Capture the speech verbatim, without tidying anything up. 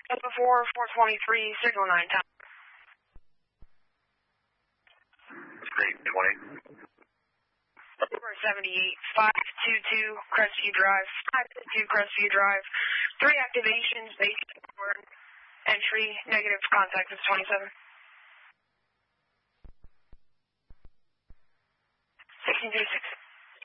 four, four twenty-three, signal nine time. Great, twenty. Number seventy-eight, five two two, Crestview Drive, five two two, Crestview Drive. Three activations, basic board, entry, negative, contact is twenty-seven. sixteen thirty-six.